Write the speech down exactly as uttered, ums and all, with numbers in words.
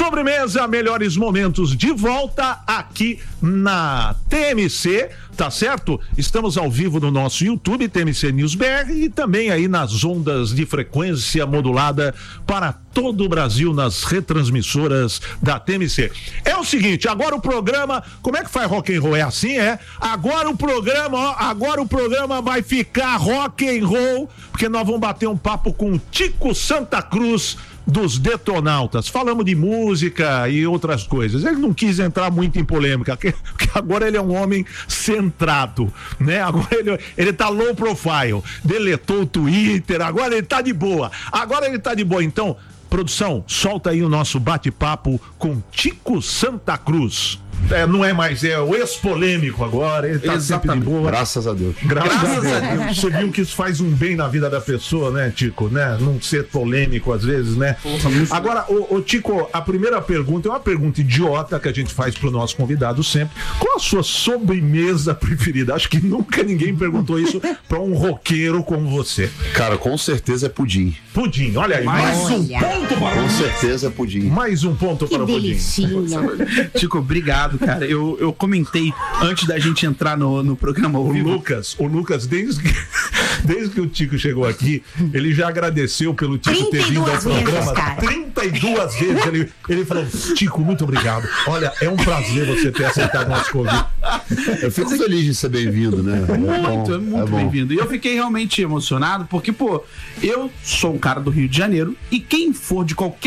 Sobremesa, melhores momentos de volta aqui na T M C, tá certo? Estamos ao vivo no nosso YouTube, T M C News B R, e também aí nas ondas de frequência modulada para todo o Brasil, nas retransmissoras da T M C. É o seguinte, agora o programa, como é que faz rock and roll? É assim, é? Agora o programa, ó, agora o programa vai ficar rock and roll, porque nós vamos bater um papo com o Tico Santa Cruz, dos Detonautas. Falamos de música e outras coisas. Ele não quis entrar muito em polêmica, porque agora ele é um homem centrado, né? Agora ele, ele tá low profile, deletou o Twitter, agora ele tá de boa. Agora ele tá de boa. Então, produção, solta aí o nosso bate-papo com Tico Santa Cruz. É, não é mais, é o ex-polêmico agora, ele tá Exatamente. sempre de boa. Graças a Deus. Graças, Graças a Deus. Deus. Você viu que isso faz um bem na vida da pessoa, né, Tico, né? Não ser polêmico às vezes, né? Agora, ô, ô Tico, a primeira pergunta é uma pergunta idiota que a gente faz pro nosso convidado sempre. Qual a sua sobremesa preferida? Acho que nunca ninguém perguntou isso pra um roqueiro como você. Cara, com certeza é pudim. Pudim, olha aí, mais olha. um ponto para Com o pudim. certeza é pudim. Mais um ponto Que para o pudim. delicinha. Tico, obrigado, cara. Eu, eu comentei antes da gente entrar no, no programa. O Lucas, o Lucas, desde que, desde que o Tico chegou aqui, ele já agradeceu pelo Tico ter vindo ao programa trinta e duas vezes. Ele, ele falou, Tico, muito obrigado. Olha, é um prazer você ter aceitado o nosso convite. Eu fico feliz de ser bem-vindo, né? É Muito, bom, é muito é bem-vindo. E eu fiquei realmente emocionado, porque, pô, eu sou um cara do Rio de Janeiro, e quem for de qualquer